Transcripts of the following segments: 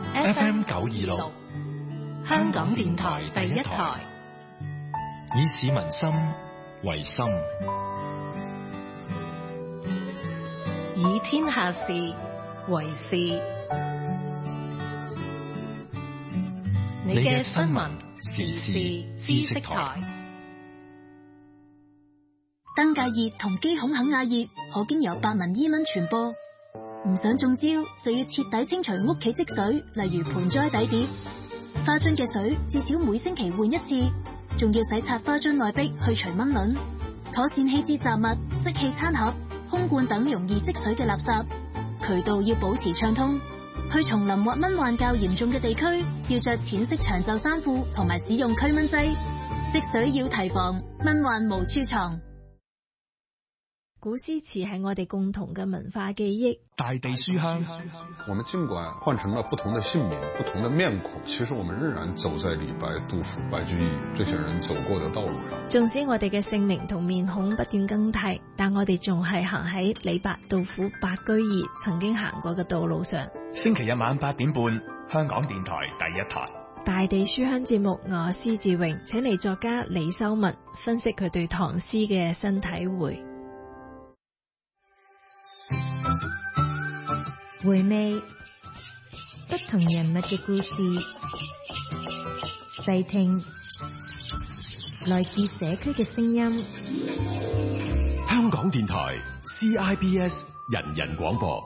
FM 926，香港電台第一台， 以市民心為心， 以天下事為事。你嘅新聞時事知識台。 登革熱同肌孔肯亞熱可經由白紋伊蚊傳播。唔想中招，就要徹底清除屋企積水，例如盆栽底碟、花樽嘅水，至少每星期換一次，仲要洗擦花樽內壁去除蚊卵，妥善棄置雜物、即棄餐盒、空罐等容易積水嘅垃圾，渠道要保持暢通。去叢林或蚊患較嚴重嘅地區，要着淺色長袖衫褲同埋使用驅蚊劑。積水要提防，蚊患無處藏。 古詩詞係我哋共同嘅文化記憶。 大地書香， 我們盡管換成了不同的姓名、不同的面孔，其實我們仍然走在李白、杜甫、白居易這些人走過的道路上。 縱使我哋嘅姓名同面孔不斷更替，但我哋仲係行喺李白、杜甫、白居易曾經行過嘅道路上。 星期日晚8點半，香港電台第一台。 大地書香節目，我施志榮請嚟作家李修文分析佢對唐詩嘅新體會。 回味不同人物嘅故事，細聽來自社區嘅聲音。 香港電台 CIBS 人人廣播。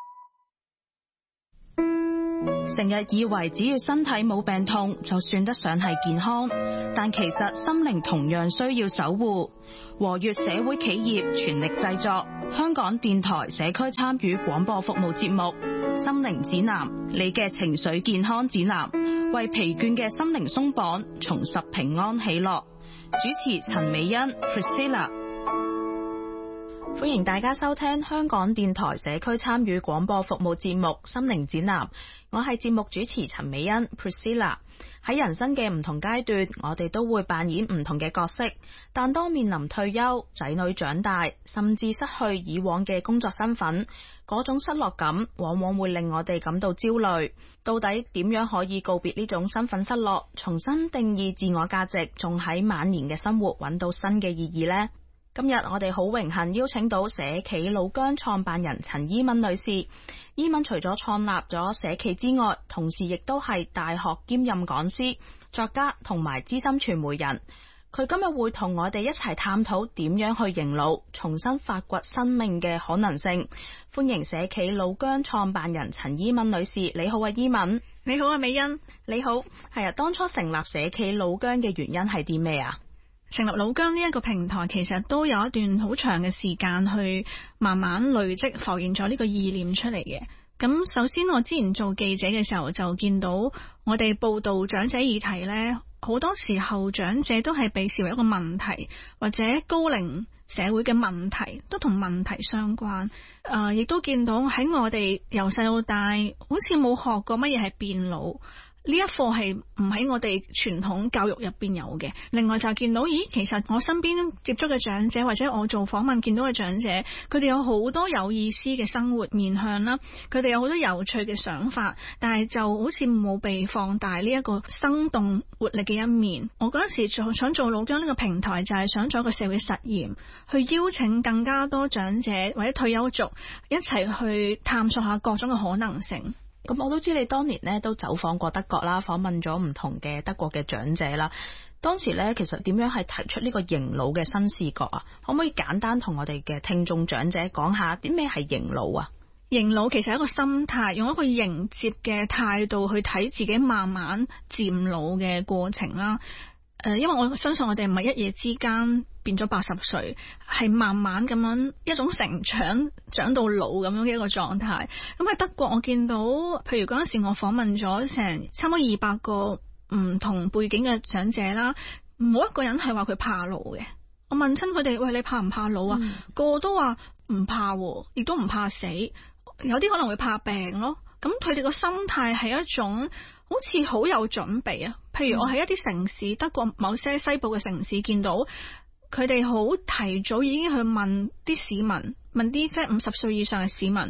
成日以為只要身體冇病痛就算得上係健康，但其實心靈同樣需要守護。和悅社會企業全力製作香港電台社區參與廣播服務節目《心靈指南》，你嘅情緒健康指南，為疲倦嘅心靈鬆綁，重拾平安喜樂。主持陳美欣 Priscilla。歡迎大家收聽香港電台社區參與廣播服務節目《心靈指南》，我係節目主持陳美欣 Priscilla。喺人生嘅唔同階段，我哋都會扮演唔同嘅角色，但當面臨退休、仔女長大，甚至失去以往嘅工作身份，嗰種失落感往往會令我哋感到焦慮。到底點樣可以告別呢種身份失落，重新定義自我價值，仲喺晚年嘅生活揾到新嘅意義呢？今日我哋好榮幸邀請到社企老姜創辦人陳伊敏女士。伊敏除咗創立咗社企之外，同時亦都係大學兼任講師、作家同埋資深傳媒人。佢今日會同我哋一齊探討點樣去迎老，重新發掘生命嘅可能性。歡迎社企老姜創辦人陳伊敏女士。你好啊，伊敏。 你好啊，美欣。 你好。係啊，當初成立社企老姜嘅原因係啲咩啊？ 成立老姜呢一個平台，其實都有一段好長嘅時間去慢慢累積浮現咗呢個意念出嚟嘅。咁首先我之前做記者嘅時候就見到我哋報道長者議題呢，好多時候長者都係被視為一個問題，或者高齡社會嘅問題都同問題相關。亦都見到喺我哋由細到大好似冇學過乜嘢係變老，呢一課係唔喺我哋傳統教育入邊有嘅。另外就見到，其實我身邊接觸嘅長者，或者我做訪問見到嘅長者，佢哋有好多有意思嘅生活面向啦，佢哋有好多有趣嘅想法，但係就好似冇被放大呢一個生動活力嘅一面。我嗰陣時想做老姜呢個平台，就係想做一個社會實驗，去邀請更加多長者或者退休族一齊去探索下各種嘅可能性。 咁我都知你當年呢都走訪過德國啦，訪問咗唔同嘅德國嘅長者啦。當時呢，其實點樣係提出呢個迎老嘅新視角啊？可唔可以簡單同我哋嘅聽眾長者講下啲咩係迎老啊？ 迎老其實係一個心態，用一個迎接嘅態度去睇自己慢慢漸老嘅過程啦。因為我相信我哋唔係一夜之間變咗80歲，係慢慢咁樣一種成長，長到老咁樣嘅一個狀態。咁喺德國我見到，譬如嗰陣時我訪問咗成差唔多200個唔同背景嘅長者啦，冇一個人係話佢怕老嘅。我問親佢哋，喂，你怕唔怕老啊？個個都話唔怕，亦都唔怕死，有啲可能會怕病咯。咁佢哋個心態係一種好似好有準備啊！譬如我喺一啲城市，德國某些西部嘅城市見到佢哋好提早已經去問啲市民，問啲即係50歲以上嘅市民，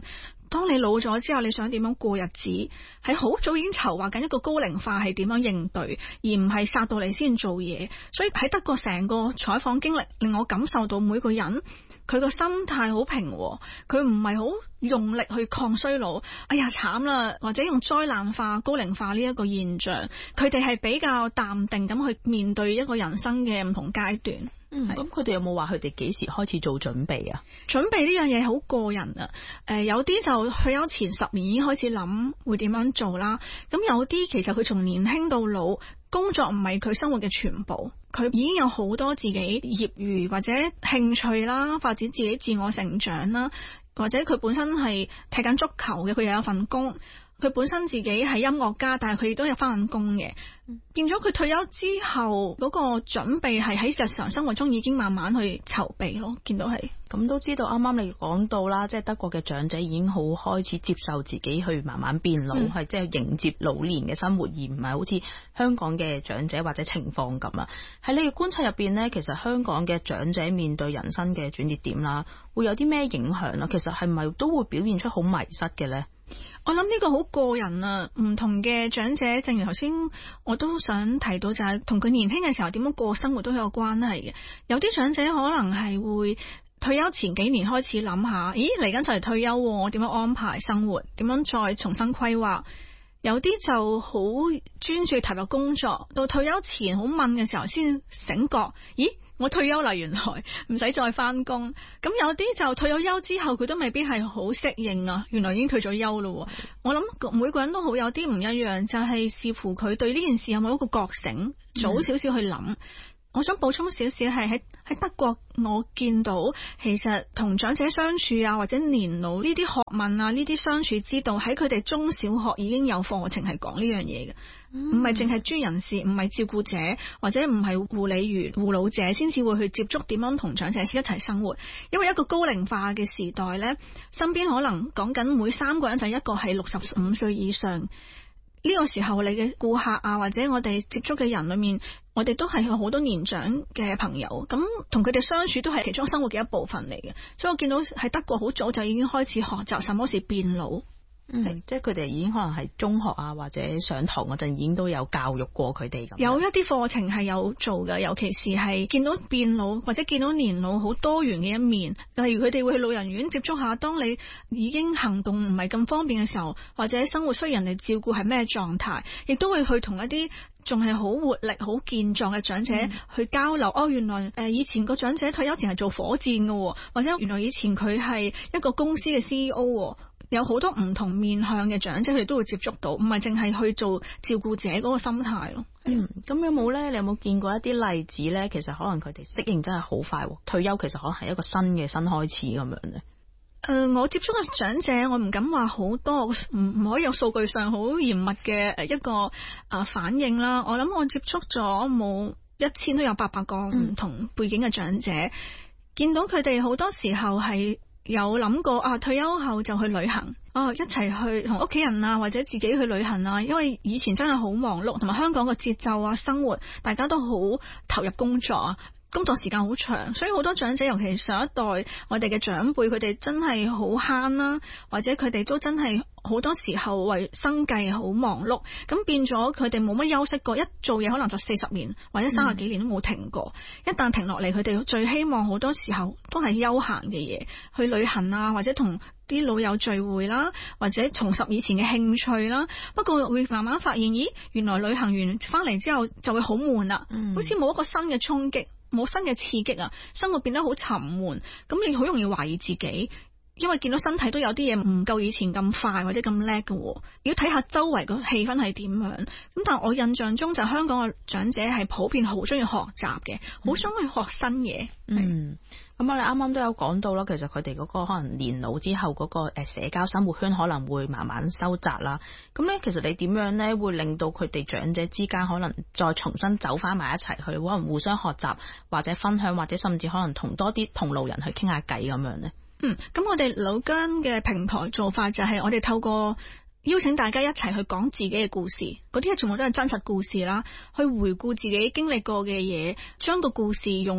當你老咗之後，你想點樣過日子，係好早已經籌劃緊一個高齡化係點樣應對，而唔係殺到嚟先做嘢。所以喺德國成個採訪經歷令我感受到每個人佢個心態好平和，佢唔係好用力去抗衰老，哎呀慘啦，或者用災難化、高齡化呢一個現象，佢哋係比較淡定咁去面對一個人生嘅唔同階段。 咁佢哋有冇話佢哋幾時開始做準備啊？ 準備呢樣嘢好個人啊，有啲就退休前10年已經開始諗會點樣做啦。咁有啲其實佢從年輕到老，工作唔係佢生活嘅全部，佢已經有好多自己業餘或者興趣啦，發展自己自我成長啦，或者佢本身係踢緊足球嘅，佢又有份工。佢本身自己係音樂家，但係佢亦都有翻緊工嘅，變咗佢退休之後嗰個準備係喺日常生活中已經慢慢去籌備咯。見到係咁都知道，啱啱你講到啦，即係德國嘅長者已經好開始接受自己去慢慢變老，係即係迎接老年嘅生活，而唔係好似香港嘅長者或者情況咁啊。喺你嘅觀察入邊呢，其實香港嘅長者面對人生嘅轉折點啦，會有啲咩影響啦？其實係咪都會表現出好迷失嘅呢？ 我諗呢個好個人啊，唔同嘅長者，正如頭先我都想提到，就係同佢年輕嘅時候點樣過生活都有關係嘅。有啲長者可能係會退休前幾年開始諗下，咦嚟緊就嚟退休，我點樣安排生活，點樣再重新規劃。有啲就好專注投入工作，到退休前好悶嘅時候先醒覺，咦我退休啦，原來唔使再翻工。咁有啲就退咗休之後，佢都未必係好適應啊，原來已經退咗休咯。我諗每個人都好有啲唔一樣，就係視乎佢對呢件事有冇一個覺醒，早少少去諗。我想補充少少係喺德國，我見到其實同長者相處啊，或者年老呢啲學問啊，呢啲相處之道喺佢哋中小學已經有課程係講呢樣嘢嘅，唔係淨係專人士，唔係照顧者或者唔係護理員、護老者先至會去接觸點樣同長者一齊生活。因為一個高齡化嘅時代呢，身邊可能講緊每3個人就一個係65歲以上。呢個時候你嘅顧客啊，或者我哋接觸嘅人裏面，我哋都係有好多年長嘅朋友，咁同佢哋相處都係其中生活嘅一部分嚟嘅。所以我見到喺德國好早就已經開始學習什麼是變老。 即係佢哋已經可能係中學啊，或者上堂嗰陣已經都有教育過佢哋咁。 有一啲課程係有做嘅，尤其是係見到變老或者見到年老好多元嘅一面。例如佢哋會去老人院接觸下，當你已經行動唔係咁方便嘅時候，或者生活需要人哋照顧係咩狀態，亦都會去同一啲仲係好活力、好健壯嘅長者去交流。原來以前個長者退休前係做火箭嘅，或者原來以前佢係一個公司嘅 CEO。有好多唔同面向嘅長者，佢哋都會接觸到，唔係淨係去做照顧者嗰個心態咯。 咁有冇咧？你有冇見過一啲例子咧？其實可能佢哋適應真係好快，退休其實可能係一個新開始咁樣咧。 我接觸嘅長者，我唔敢話好多，唔可以有數據上好嚴密嘅一個反應啦。我諗我接觸咗冇1000都有800個唔同背景嘅長者，見到佢哋好多時候係有諗過退休後就去旅行，一齊去同屋企人啊，或者自己去旅行啊。因為以前真係好忙碌，同埋香港嘅節奏啊，生活大家都好投入工作啊，工作時間好長，所以好多長者，尤其上一代我哋嘅長輩，佢哋真係好慳啦，或者佢哋都真係好多時候為生計好忙碌，咁變咗佢哋冇乜休息過，一做嘢可能就40年或者30幾年都冇停過。一旦停落嚟，佢哋最希望好多時候都係休閒嘅嘢，去旅行啊，或者同啲老友聚會啦，或者重拾以前嘅興趣啦。不過會慢慢發現，咦，原來旅行完翻嚟之後就會好悶啦，好似冇一個新嘅衝擊，冇新嘅刺激啊，生活變得好沉悶，咁你好容易懷疑自己。因為見到身體都有啲嘢唔夠以前咁快或者咁叻嘅，要睇下周圍個氣氛係點樣。咁但係我印象中就香港嘅長者係普遍好中意學習嘅，好想去學新嘢。 咁我哋啱啱都有講到啦，其實佢哋嗰個可能年老之後嗰個社交生活圈可能會慢慢收窄啦。咁咧，其實你點樣咧會令到佢哋長者之間可能再重新走翻埋一齊去，可能互相學習或者分享，或者甚至可能同多啲同路人去傾下偈咁樣咧？ 咁我哋老薑嘅平台做法就係我哋透過邀請大家一齊去講自己嘅故事，嗰啲全部都係真實故事啦，去回顧自己經歷過嘅嘢，將個故事用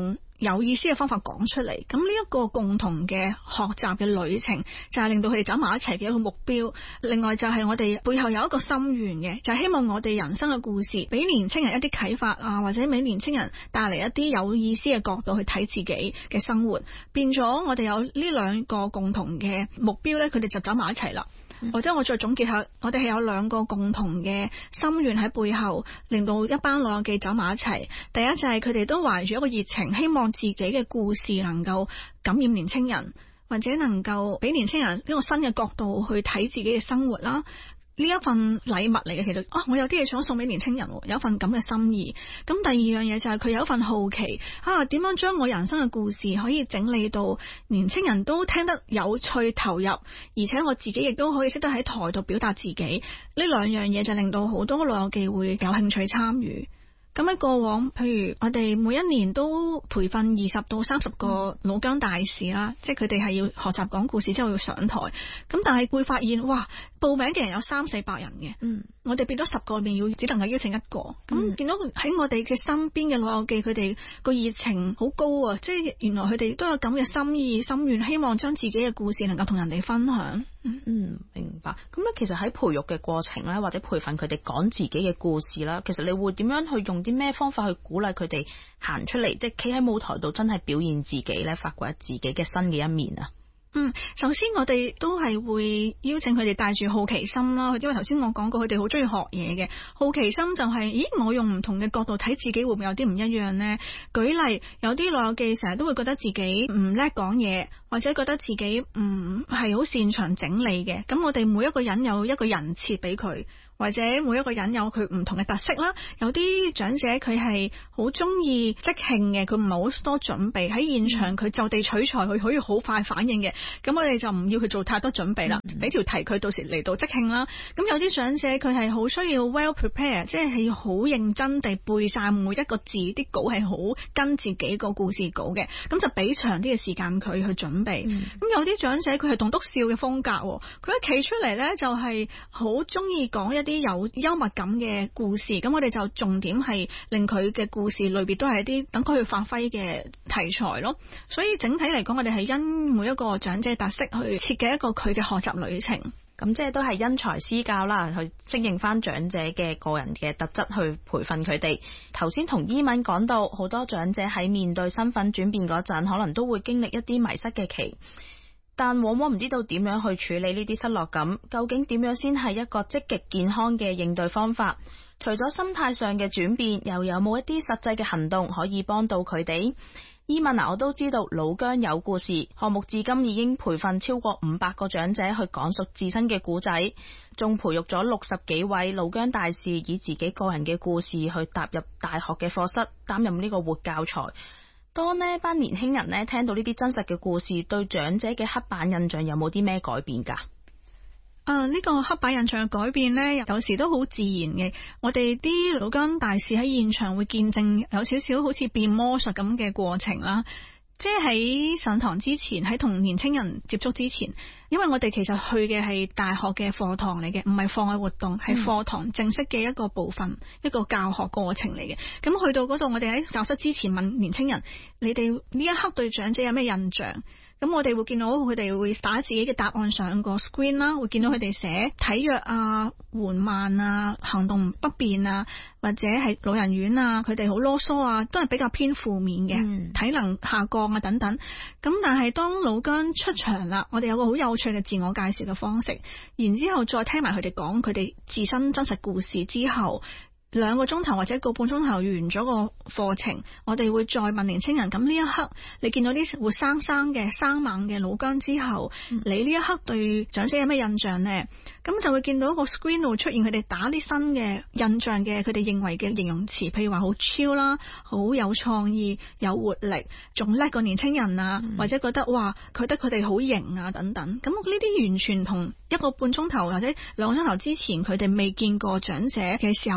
有意思嘅方法講出嚟。咁呢一個共同嘅學習嘅旅程，就係令到佢哋走埋一齊嘅一個目標。另外就係我哋背後有一個心願嘅，就係希望我哋人生嘅故事俾年青人一啲啟發啊，或者俾年青人帶嚟一啲有意思嘅角度去睇自己嘅生活。變咗我哋有呢兩個共同嘅目標咧，佢哋就走埋一齊啦。或者我再總結下，我哋係有兩個共同嘅心願喺背後，令到一班老友記走埋一齊。第一就係佢哋都懷住一個熱情，希望自己嘅故事能夠感染年青人，或者能夠俾年青人一個新嘅角度去睇自己嘅生活啦。呢一份禮物嚟嘅，其實我有啲嘢想送俾年青人，有一份咁嘅心意。咁第二樣嘢就係佢有一份好奇點樣將我人生嘅故事可以整理到年青人都聽得有趣投入，而且我自己亦都可以識得喺台度表達自己。呢兩樣嘢就令到好多老友記會有興趣參與。咁喺過往，譬如我哋每一年都培訓20到30個老姜大使啦，即係佢哋係要學習講故事之後要上台。咁但係會發現，哇，報名嘅人有300-400人嘅，我哋變咗10個入面只能夠邀請1個。咁見到喺我哋嘅身邊嘅老友記，佢哋個熱情好高啊！即係原來佢哋都有咁嘅心意心願，希望將自己嘅故事能夠同人哋分享。 明白。咁咧，其實喺培育嘅過程咧，或者培訓佢哋講自己嘅故事啦，其實你會點樣去用啲咩方法去鼓勵佢哋行出嚟，即係企喺舞台度真係表現自己咧，發掘自己嘅新嘅一面啊？ 首先我哋都係會邀請佢哋帶住好奇心啦，因為頭先我講過佢哋好中意學嘢嘅。好奇心就係我用唔同嘅角度睇自己會唔會有啲唔一樣呢？舉例，有啲老友記成日都會覺得自己唔叻講嘢，或者覺得自己唔係好擅長整理嘅。咁我哋每一個人有一個人設俾佢，或者每一個人有佢唔同嘅特色啦。有啲長者佢係好中意即興嘅，佢唔係好多準備，喺現場佢就地取材，佢可以好快反應嘅。咁我哋就唔要佢做太多準備啦，俾條題佢到時嚟到即興啦。咁有啲長者佢係好需要 well prepare， 即係要好認真地背晒每一個字，啲稿係好跟自己個故事稿嘅，咁就俾長啲嘅時間佢去準備。咁有啲長者佢係棟篤笑嘅風格，佢一企出嚟呢，就係好中意講一啲有幽默感嘅故事。咁我哋就重點係令佢嘅故事類別都係一啲等佢去發揮嘅題材咯。所以整體嚟講，我哋係因每一個長者特色去設計一個佢嘅學習旅程。 咁即係都係因材施教啦，去適應翻長者嘅個人嘅特質去培訓佢哋。頭先同伊敏講到，好多長者喺面對身份轉變嗰陣，可能都會經歷一啲迷失嘅期，但往往唔知道點樣去處理呢啲失落感。究竟點樣先係一個積極健康嘅應對方法？除咗心態上嘅轉變，又有冇一啲實際嘅行動可以幫到佢哋？伊敏，我都知道老姜有故事項目至今已經培訓超過500個長者去講述自身嘅故仔，仲培育咗60幾位老姜大使，以自己個人嘅故事去踏入大學嘅課室，擔任呢個活教材。當呢班年輕人呢聽到呢啲真實嘅故事，對長者嘅刻板印象有冇啲咩改變㗎？ 呢個刻板印象嘅改變呢，有時都好自然嘅。我哋啲老姜大使喺現場會見證有少少好似變魔術咁嘅過程啦。即係喺上堂之前，喺同年青人接觸之前，因為我哋其實去嘅係大學嘅課堂嚟嘅，唔係課外活動，係課堂正式嘅一個部分，一個教學過程嚟嘅。咁去到嗰度，我哋喺教室之前問年青人：你哋呢一刻對長者有咩印象？咁我哋會見到佢哋會打自己嘅答案上個 screen 啦，會見到佢哋寫體弱啊、緩慢啊、行動不便啊，或者係老人院啊，佢哋好囉嗦啊，都係比較偏負面嘅，體能下降啊等等。咁但係當老姜出場啦，我哋有個好有趣嘅自我介紹嘅方式，然之後再聽埋佢哋講佢哋自身真實故事之後，2個鐘頭或者1個半鐘頭完咗個課程，我哋會再問年青人：咁呢一刻你見到啲活生生嘅生猛嘅老姜之後，你呢一刻對長者有咩印象呢？咁就會見到個 screen 度出現佢哋打啲新嘅印象嘅，佢哋認為嘅形容詞，譬如話好 chill 啦，好有創意、有活力，仲叻過年青人啊，或者覺得哇，覺得佢哋好型啊等等。咁呢啲完全同1個半鐘頭或者2個鐘頭之前佢哋未見過長者嘅時候嘅印象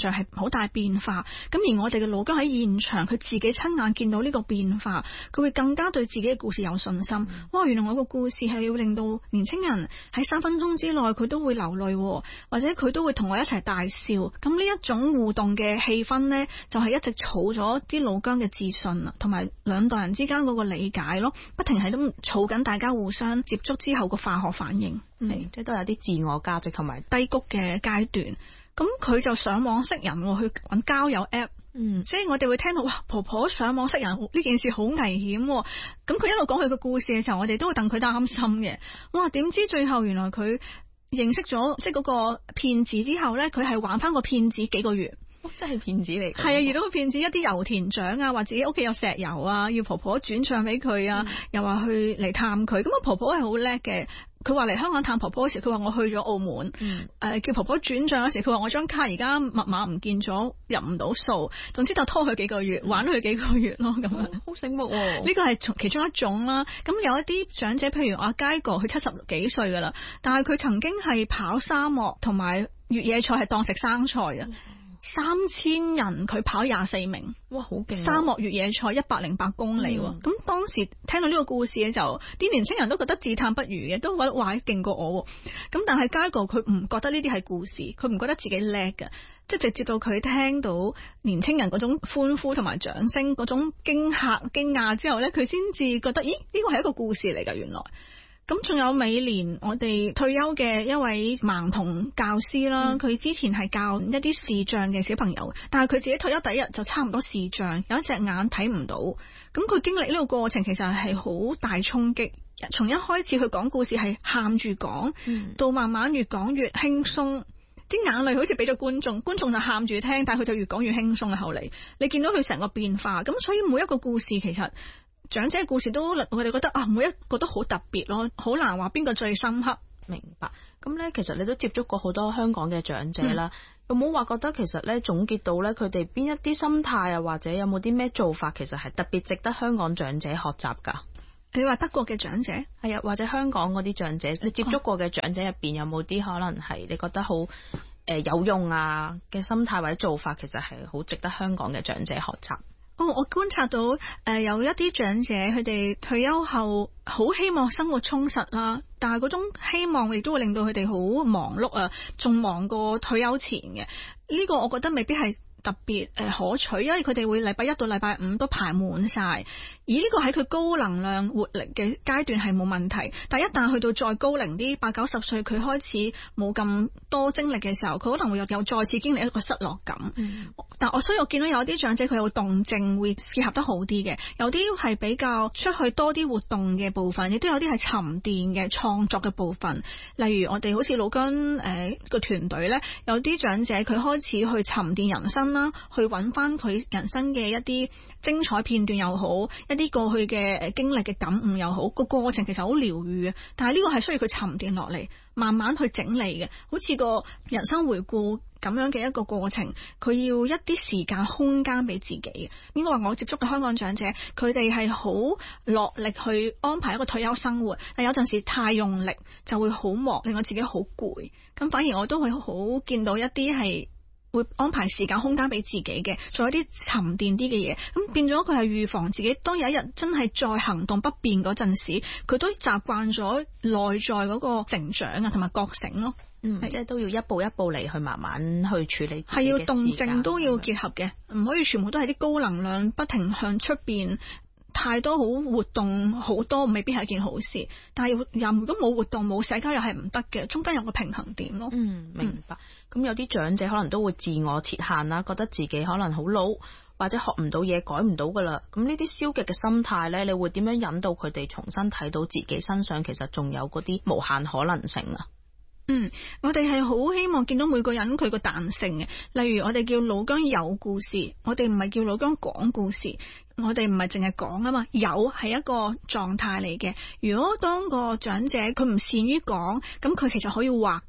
象係好大變化。咁而我哋嘅老姜喺現場，佢自己親眼見到呢個變化，佢會更加對自己嘅故事有信心。哇！原來我個故事係要令到年輕人喺3分鐘之內佢都會流淚，或者佢都會同我一齊大笑。咁呢一種互動嘅氣氛呢，就係一直儲咗啲老姜嘅自信啊，同埋兩代人之間嗰個理解咯，不停喺度儲緊大家互相接觸之後個化學反應， 即係都有啲自我價值同埋低谷嘅階段。咁佢就上網識人，去揾交友 app。即係我哋會聽到哇，婆婆上網識人呢件事好危險。咁佢一路講佢個故事嘅時候，我哋都會戥佢擔心嘅。哇，點知最後原來佢認識咗即係嗰個騙子之後呢，佢係玩翻個騙子幾個月。 真係騙子嚟嘅。 係啊，遇到個騙子一啲油田獎啊，或者屋企有石油啊，要婆婆轉賬俾佢啊，又話去嚟探佢。咁啊，婆婆係好叻嘅。佢話嚟香港探婆婆嗰時，佢話我去咗澳門。叫婆婆轉賬嗰時，佢話我張卡而家密碼唔見咗，入唔到數。總之就拖佢幾個月，玩佢幾個月咯，咁樣。 好醒目喎！ 呢個係其中一種啦。咁有一啲長者，譬如阿佳哥，佢70幾歲噶啦，但係佢曾經係跑沙漠同埋越野賽，係當食生菜啊。3000人佢跑24名， 哇，好勁！ 沙漠越野賽108公里。咁當時聽到呢個故事嘅時候，啲年輕人都覺得自嘆不如嘅，都覺得哇，勁過我。咁但係佳哥佢唔覺得呢啲係故事，佢唔覺得自己叻嘅，即係直接到佢聽到年輕人嗰種歡呼同埋掌聲嗰種驚訝之後呢，佢先至覺得咦，呢個係一個故事嚟㗎，原來。咁仲有美蓮，我哋退休嘅一位盲童教師啦，佢之前係教一啲視障嘅小朋友，但係佢自己退休第一日就差唔多視障，有一隻眼睇唔到。咁佢經歷呢個過程其實係好大衝擊，從一開始佢講故事係喊住講，到慢慢越講越輕鬆，啲眼淚好似俾咗觀眾就喊住聽，但係佢就越講越輕鬆嘅。後嚟你見到佢成個變化，咁所以每一個故事其實長者嘅故事都我哋覺得啊，每一個都好特別咯，好難話邊個最深刻。 明白。咁咧，其實你都接觸過好多香港嘅長者啦，有冇話覺得其實咧總結到咧佢哋邊一啲心態啊，或者有冇啲咩做法其實係特別值得香港長者學習㗎？ 你話德國嘅長者係啊，或者香港嗰啲長者，你接觸過嘅長者入邊有冇啲可能係你覺得好有用啊嘅心態或者做法，其實係好值得香港嘅長者學習？ 我觀察到有一啲長者佢哋退休後好希望生活充實啦，但係嗰種希望亦都會令到佢哋好忙碌啊，仲忙過退休前嘅。呢個我覺得未必係特別可取，因為佢哋會禮拜一到禮拜五都排滿晒，而呢個喺佢高能量活力嘅階段係冇問題，但一旦去到再高齡啲80-90歲，佢開始冇咁多精力嘅時候，佢可能會又再次經歷一個失落感。所以我見到有啲長者佢有動靜會結合得好啲嘅，有啲係比較出去多啲活動嘅部分，亦都有啲係沉澱嘅創作嘅部分。例如我哋好似老姜個團隊呢，有啲長者佢開始去沉澱人生啦，去揾翻佢人生嘅一啲精彩片段又好，一啲過去嘅經歷嘅感悟又好，個過程其實好療癒啊。但係呢個係需要佢沉澱落嚟，慢慢去整理嘅，好似個人生回顧咁樣嘅一個過程，佢要一啲時間空間俾自己。應該話我接觸嘅香港長者，佢哋係好落力去安排一個退休生活，但有陣時太用力就會好忙，令我自己好攰。咁反而我都會好見到一啲係會安排時間空間俾自己嘅，做一啲沉澱啲嘅嘢，咁變咗佢係預防自己當有一日真係再行動不便嗰陣時，佢都習慣咗內在嗰個成長啊，同埋覺醒咯。 即係都要一步一步嚟去慢慢去處理自己嘅時間。係要動靜都要結合嘅，唔可以全部都係啲高能量，不停向出邊。太多好活動好多未必係一件好事，但係又如果冇活動冇社交又係唔得嘅，中間有個平衡點咯。 明白。咁有啲長者可能都會自我設限啦，覺得自己可能好老，或者學唔到嘢，改唔到噶啦。咁呢啲消極嘅心態呢，你會點樣引導佢哋重新睇到自己身上其實仲有嗰啲無限可能性啊？ 我哋係好希望見到每個人佢個彈性嘅，例如我哋叫老姜有故事，我哋唔係叫老姜講故事，我哋唔係淨係講啊嘛，有係一個狀態嚟嘅。如果當個長者佢唔善於講，咁佢其實可以畫嘅。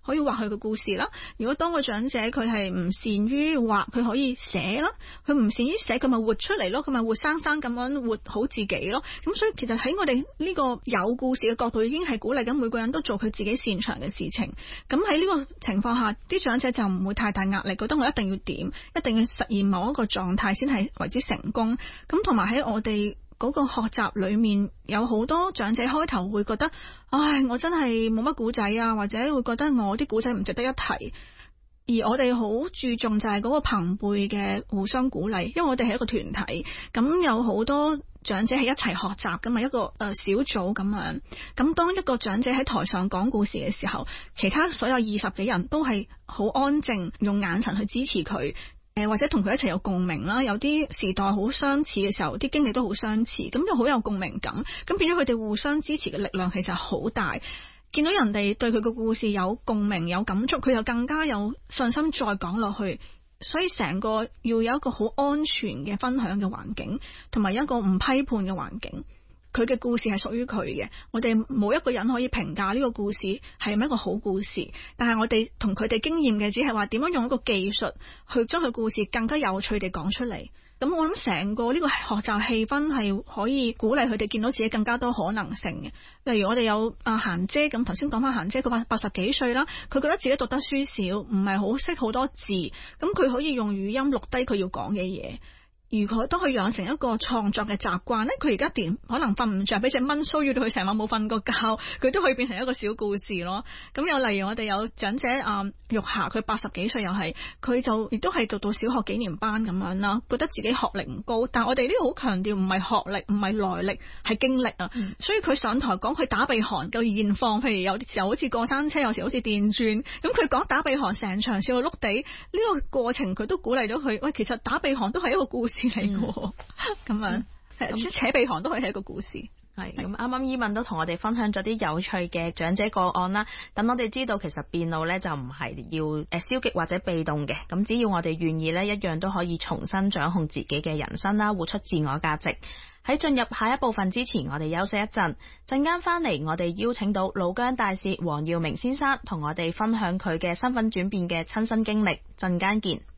可以畫佢嘅故事啦。如果當個長者佢係唔善於畫，佢可以寫啦。佢唔善於寫，佢咪活出嚟咯，佢咪活生生咁樣活好自己咯。咁所以其實喺我哋呢個有故事嘅角度，已經係鼓勵緊每個人都做佢自己擅長嘅事情。咁喺呢個情況下，啲長者就唔會太大壓力，覺得我一定要點，一定要實現某一個狀態先係為之成功。咁同埋喺我哋嗰個學習裏面，有好多長者開頭會覺得，唉，我真係冇乜古仔啊，或者會覺得我啲古仔唔值得一提。而我哋好注重就係嗰個朋輩嘅互相鼓勵，因為我哋係一個團體，咁有好多長者係一齊學習噶嘛，一個小組咁樣。咁當一個長者喺台上講故事嘅時候，其他所有20幾人都係好安靜，用眼神去支持佢。或者同佢一齊有共鳴啦，有啲時代好相似嘅時候，啲經歷都好相似，咁就好有共鳴感，咁變咗佢哋互相支持嘅力量其實好大。見到人哋對佢個故事有共鳴有感觸，佢就更加有信心再講落去。所以成個要有一個好安全嘅分享嘅環境，同埋一個唔批判嘅環境。佢嘅故事係屬於佢嘅，我哋冇一個人可以評價呢個故事係咪一個好故事，但係我哋同佢哋經驗嘅只係話點樣用一個技術去將佢故事更加有趣地講出嚟。咁我諗成個呢個學習氣氛係可以鼓勵佢哋見到自己更加多可能性嘅。例如我哋有阿嫻姐，咁頭先講翻嫻姐，佢80幾歲啦，佢覺得自己讀得書少，唔係好識好多字，咁佢可以用語音錄低佢要講嘅嘢。如果當佢養成一個創作嘅習慣咧，佢而家點可能瞓唔着，俾隻蚊騷擾到佢成晚冇瞓過覺，佢都可以變成一個小故事咯。咁又例如我哋有長者玉霞，佢80幾歲又係，佢就亦都係讀到小學幾年班咁樣啦，覺得自己學歷唔高，但係我哋呢個好強調唔係學歷，唔係來歷，係經歷啊。所以佢上台講佢打鼻鼾嘅現況，譬如有啲時候好似過山車，有時好似電鑽，咁佢講打鼻鼾成場笑到碌地，呢個過程佢都鼓勵咗佢。喂，其實打鼻鼾都係一個故事嚟嘅，咁樣扯鼻鼾都可以係一個故事。 係咁，啱啱伊敏都同我哋分享咗啲有趣嘅長者個案啦，等我哋知道其實變老咧就唔係要消極或者被動嘅，咁只要我哋願意咧，一樣都可以重新掌控自己嘅人生啦，活出自我價值。喺進入下一部分之前，我哋休息一陣，陣間翻嚟我哋邀請到老姜大使黃耀明先生同我哋分享佢嘅身份轉變嘅親身經歷，陣間見。